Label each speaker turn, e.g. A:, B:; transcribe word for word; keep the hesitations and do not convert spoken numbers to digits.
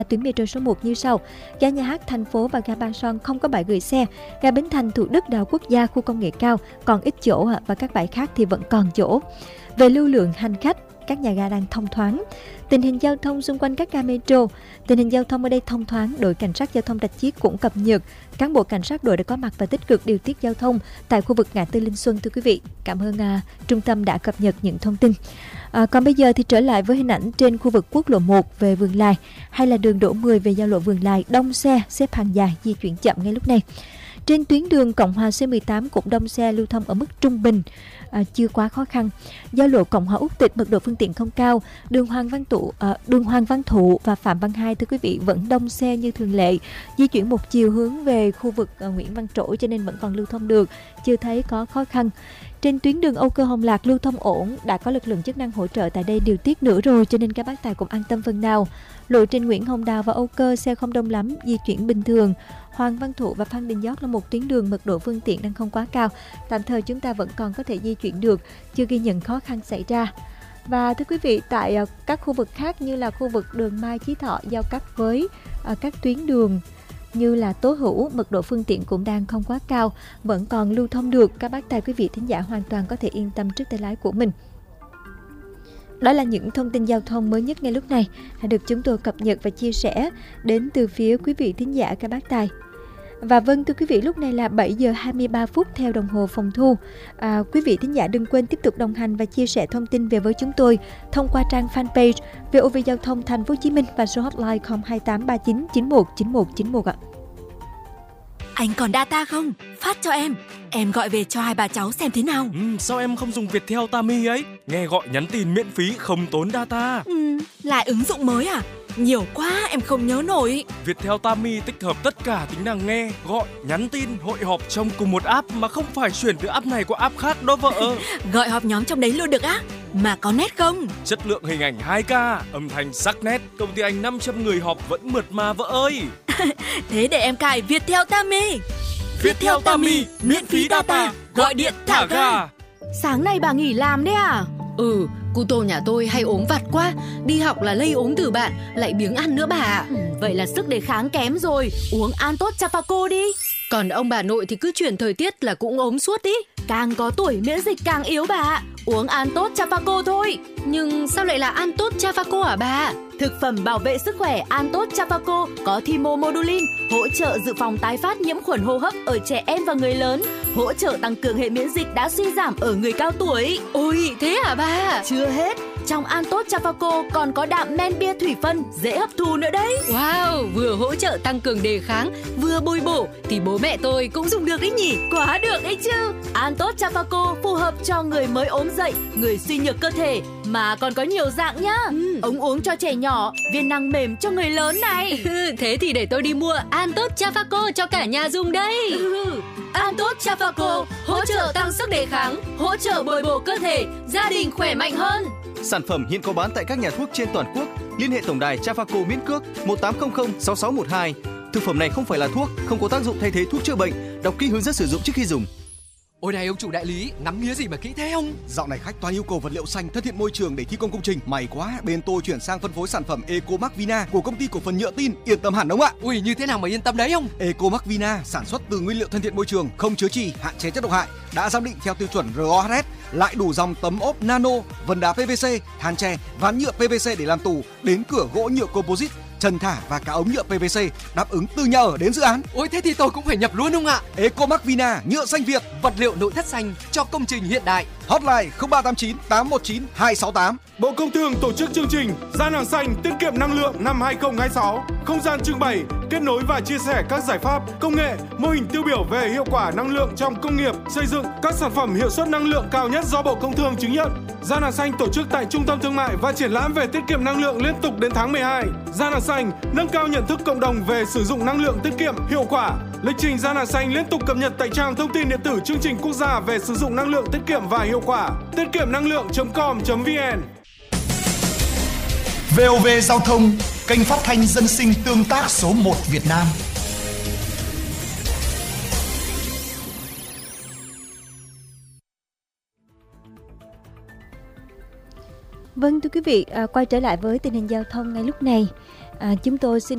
A: tuyến metro số một như sau: ga Nhà hát Thành phố và ga Ba Son không có bãi gửi xe, ga Bến Thành, Thủ Đức, Đại học Quốc gia, khu công nghệ cao còn ít chỗ và các bãi khác thì vẫn còn chỗ. Về lưu lượng hành khách, các nhà ga đang thông thoáng. Tình hình giao thông xung quanh các ga metro, tình hình giao thông ở đây thông thoáng. Đội cảnh sát giao thông Rạch Chiếc cũng cập nhật, cán bộ cảnh sát đội đã có mặt và tích cực điều tiết giao thông tại khu vực ngã tư Linh Xuân, thưa quý vị. Cảm ơn à, trung tâm đã cập nhật những thông tin. À, còn bây giờ thì trở lại với hình ảnh trên khu vực quốc lộ một về Vườn Lài hay là đường Đỗ mười về giao lộ Vườn Lài, đông xe xếp hàng dài di chuyển chậm ngay lúc này. Trên tuyến đường Cộng Hòa C mười tám cũng đông xe lưu thông ở mức trung bình, à, chưa quá khó khăn. Giao lộ Cộng Hòa Úc Tịch mật độ phương tiện không cao. Đường Hoàng Văn Thụ, à, đường Hoàng Văn Thụ và Phạm Văn Hai, thưa quý vị, vẫn đông xe như thường lệ. Di chuyển một chiều hướng về khu vực à, Nguyễn Văn Trỗi cho nên vẫn còn lưu thông được, chưa thấy có khó khăn. Trên tuyến đường Âu Cơ Hồng Lạc lưu thông ổn, đã có lực lượng chức năng hỗ trợ tại đây điều tiết nữa rồi, cho nên các bác tài cũng an tâm phần nào. Lộ trình Nguyễn Hồng Đào và Âu Cơ xe không đông lắm, di chuyển bình thường. Hoàng Văn Thụ và Phan Đình Giót là một tuyến đường mật độ phương tiện đang không quá cao, tạm thời chúng ta vẫn còn có thể di chuyển được, chưa ghi nhận khó khăn xảy ra. Và thưa quý vị, tại các khu vực khác như là khu vực đường Mai Chí Thọ giao cắt với các tuyến đường như là Tố Hữu, mật độ phương tiện cũng đang không quá cao, vẫn còn lưu thông được. Các bác tài quý vị thính giả hoàn toàn có thể yên tâm trước tay lái của mình. Đó là những thông tin giao thông mới nhất ngay lúc này được chúng tôi cập nhật và chia sẻ đến từ phía quý vị thính giả các bác tài. Và vâng, thưa quý vị, lúc này là bảy giờ hai mươi ba phút theo đồng hồ phòng thu. À, quý vị thính giả đừng quên tiếp tục đồng hành và chia sẻ thông tin về với chúng tôi thông qua trang fanpage vê o vê Giao thông Thành phố Hồ Chí Minh và số hotline không hai tám ba chín chín một chín một chín một ạ.
B: Anh còn data không? Phát cho em. Em gọi về cho hai bà cháu xem thế nào.
C: Ừ, sao em không dùng Viettel Tami ấy? Nghe gọi nhắn tin miễn phí không tốn data.
B: Ừ, lại ứng dụng mới à? Nhiều quá em không nhớ nổi.
C: Viettel Tami tích hợp tất cả tính năng nghe, gọi, nhắn tin, hội họp trong cùng một app mà không phải chuyển từ app này qua app khác đó vợ.
B: Gọi họp nhóm trong đấy luôn được á? Mà có nét không?
C: Chất lượng hình ảnh hai K, âm thanh sắc nét, công ty anh năm trăm người họp vẫn mượt mà vợ ơi.
B: Thế để em cài Viettel Tami.
C: Viettel Tami, miễn phí data, gọi điện thả ga.
B: Sáng nay bà nghỉ làm đấy à?
D: Ừ, cu tô nhà tôi hay ốm vặt quá, đi học là lây ốm từ bạn, lại biếng ăn nữa bà.
B: Ừ, vậy là sức đề kháng kém rồi, uống An Tốt Chafaco đi.
D: Còn ông bà nội thì cứ chuyển thời tiết là cũng ốm suốt ý.
B: Càng có tuổi miễn dịch càng yếu bà, uống An Tốt Chafaco thôi.
D: Nhưng sao lại là An Tốt Chafaco hả bà?
B: Thực phẩm bảo vệ sức khỏe An Tốt Chafaco có thymomodulin, hỗ trợ dự phòng tái phát nhiễm khuẩn hô hấp ở trẻ em và người lớn, hỗ trợ tăng cường hệ miễn dịch đã suy giảm ở người cao tuổi.
D: Ôi, thế hả bà?
B: Chưa hết, trong An Tốt Chafaco còn có đạm men bia thủy phân, dễ hấp thu nữa đấy.
D: Wow, vừa hỗ trợ tăng cường đề kháng, vừa bồi bổ thì bố mẹ tôi cũng dùng được đấy nhỉ?
B: Quá được đấy chứ. An Tốt Chafaco phù hợp cho người mới ốm dậy, người suy nhược cơ thể, mà còn có nhiều dạng nhá. Ừ. Ống uống cho trẻ nhỏ, viên năng mềm cho người lớn này.
D: Thế thì để tôi đi mua An Tốt Chafaco cho cả nhà dùng đây.
B: Ừ. An Tốt Chafaco hỗ trợ tăng sức đề kháng, hỗ trợ bồi bổ cơ thể, gia đình khỏe mạnh hơn.
E: Sản phẩm hiện có bán tại các nhà thuốc trên toàn quốc. Liên hệ tổng đài Chafaco miễn cước một tám không không sáu sáu một hai. Thực phẩm này không phải là thuốc, không có tác dụng thay thế thuốc chữa bệnh. Đọc kỹ hướng dẫn sử dụng trước khi dùng.
F: Ôi này ông chủ đại lý, ngắm nghía gì mà kỹ thế ông?
G: Dạo này khách toàn yêu cầu vật liệu xanh thân thiện môi trường để thi công công trình. May quá, bên tôi chuyển sang phân phối sản phẩm Ecomac Vina của công ty cổ phần nhựa tin, yên tâm hẳn ông ạ.
F: Ui, như thế nào mà yên tâm đấy ông?
G: Ecomac Vina sản xuất từ nguyên liệu thân thiện môi trường, không chứa chì, hạn chế chất độc hại, đã giám định theo tiêu chuẩn rờ o hát ét, lại đủ dòng tấm ốp nano, vân đá pê vê xê, than tre, ván nhựa pê vê xê để làm tủ, đến cửa gỗ nhựa composite, trần thả và cả ống nhựa pê vê xê, đáp ứng từ nhà ở đến dự án.
F: Ôi thế thì tôi cũng phải nhập luôn ông ạ.
G: Ecomac Vina, nhựa xanh Việt,
F: vật liệu nội thất xanh cho công trình hiện đại.
G: Hotline không ba tám chín tám một chín hai sáu tám.
H: Bộ Công Thương tổ chức chương trình Gian hàng xanh tiết kiệm năng lượng năm hai không hai sáu. Không gian trưng bày, kết nối và chia sẻ các giải pháp, công nghệ, mô hình tiêu biểu về hiệu quả năng lượng trong công nghiệp, xây dựng, các sản phẩm hiệu suất năng lượng cao nhất do Bộ Công Thương chứng nhận. Gian hàng xanh tổ chức tại Trung tâm Thương mại và Triển lãm về tiết kiệm năng lượng liên tục đến tháng mười hai. Gian hàng xanh nâng cao nhận thức cộng đồng về sử dụng năng lượng tiết kiệm hiệu quả. Lịch trình Gian hàng xanh liên tục cập nhật tại trang thông tin điện tử chương trình quốc gia về sử dụng năng lượng tiết kiệm và hiệu quả. tiết kiệm năng lượng chấm com chấm vn.
I: vê o vê Giao thông, kênh phát thanh dân sinh tương tác số một Việt Nam.
A: Vâng thưa quý vị, à, quay trở lại với tình hình giao thông ngay lúc này. À, chúng tôi xin